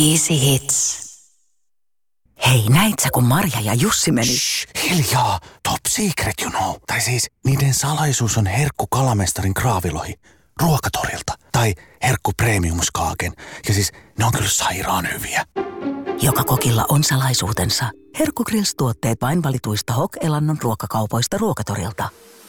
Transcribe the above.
Easy Hits. Hei, näit sä, kun Marja ja Jussi meni? Shh, hiljaa. Top secret, you know. Tai siis, niiden salaisuus on herkku kalamestarin kraavilohi. Ruokatorilta. Tai herkku premiumskaaken. Ja siis, ne on kyllä sairaan hyviä. Joka kokilla on salaisuutensa. Herkku Grills-tuotteet vain valituista Hok-elannon ruokakaupoista Ruokatorilta.